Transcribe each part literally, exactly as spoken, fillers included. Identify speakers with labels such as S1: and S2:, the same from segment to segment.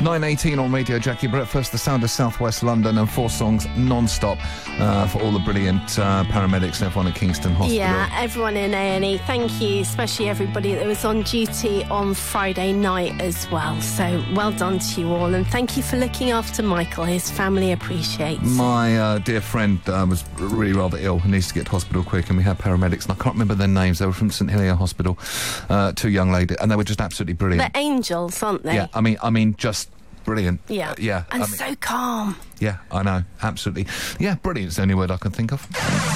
S1: nine eighteen on Radio Jackie Breakfast, the sound of southwest London, and four songs non-stop uh, for all the brilliant uh, paramedics and everyone at Kingston Hospital.
S2: Yeah, everyone in A and E. Thank you, especially everybody that was on duty on Friday night as well. So well done to you all, and thank you for looking after Michael. His family appreciates.
S1: My uh, dear friend uh, was really rather ill and needs to get to hospital quick, and we had paramedics, and I can't remember their names. They were from St Helier Hospital, uh, two young ladies, and they were just absolutely brilliant.
S2: They're angels, aren't they?
S1: Yeah, I mean, I mean, just brilliant.
S2: Yeah,
S1: uh, yeah,
S2: and
S1: I mean,
S2: so calm.
S1: Yeah, I know, absolutely. Yeah, brilliant's the only word I can think of.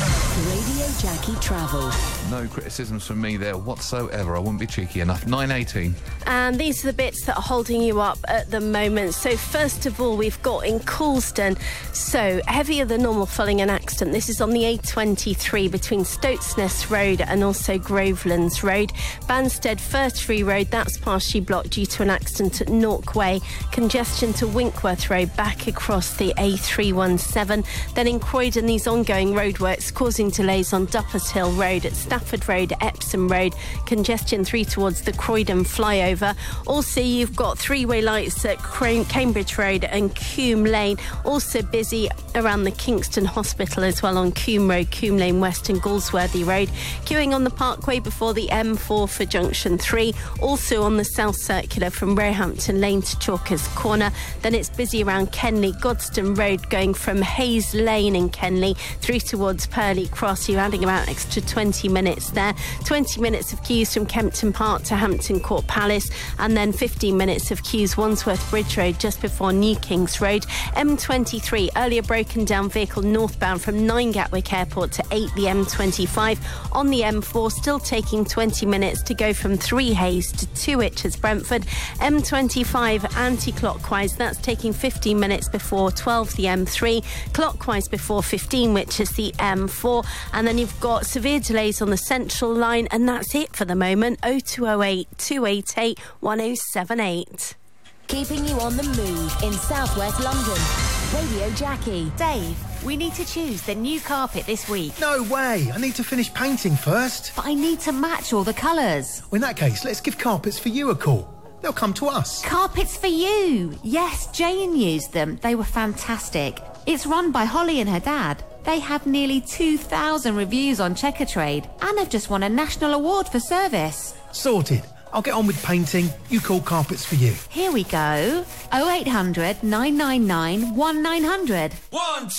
S3: Radio Jackie Travel.
S1: No criticisms from me there whatsoever. I wouldn't be cheeky enough. nine eighteen.
S2: And these are the bits that are holding you up at the moment. So first of all, we've got in Coulsdon, so heavier than normal following an accident. This is on the A twenty-three between Stoatsness Road and also Grovelands Road. Banstead Furtree Road, that's partially blocked due to an accident at Nork Way. Congestion to Winkworth Road back across the A three seventeen. Then in Croydon, these ongoing roadworks causing delays on Duppers Hill Road, at Stafford Road, Epsom Road. Congestion through towards the Croydon flyover. Also, you've got three-way lights at Cambridge Road and Coombe Lane. Also busy around the Kingston Hospital as well on Coombe Road, Coombe Lane West and Galsworthy Road. Queuing on the Parkway before the M four for Junction three. Also on the South Circular from Roehampton Lane to Chalkers Corner. Then it's busy around Kenley, Godstone Road, going from Hayes Lane in Kenley through towards Purley Cross. You're adding about an extra twenty minutes there. twenty minutes of queues from Kempton Park to Hampton Court Palace, and then fifteen minutes of queues Wandsworth Bridge Road just before New Kings Road. M twenty-three, earlier broken down vehicle northbound from nine Gatwick Airport to eight the M twenty-five. On the M four, still taking twenty minutes to go from three Hayes to two Itches Brentford. M twenty-five anti-clockwise, that's taking fifteen minutes before twelve the M three. Clockwise before fifteen, which is the M four. And then you've got severe delays on the Central Line, and that's it for the moment. oh two oh eight, two eight eight, one oh seven eight.
S3: Keeping you on the move in southwest London. Radio Jackie.
S4: Dave, we need to choose the new carpet this week.
S5: No way! I need to finish painting first.
S4: But I need to match all the colours.
S5: Well, in that case, let's give Carpets for You a call. They'll come to us.
S4: Carpets for You! Yes, Jane used them. They were fantastic. It's run by Holly and her dad. They have nearly two thousand reviews on Checkatrade and have just won a national award for service.
S5: Sorted. I'll get on with painting. You call Carpets for You.
S4: Here we go. oh eight hundred, nine nine nine, one nine hundred.
S6: One,